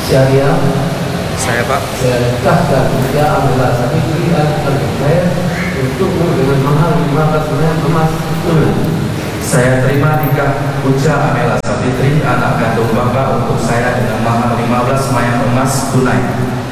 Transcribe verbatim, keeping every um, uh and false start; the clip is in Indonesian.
Syariah Saya Pak. saya nikahkan Uja Amela Sabitri Al-Zubair untukmu dengan mahar lima belas gram emas tunai. Saya terima nikah Uja Amela Sabitri, anak kandung Bapak, untuk saya dengan mahar lima belas mayang emas tunai.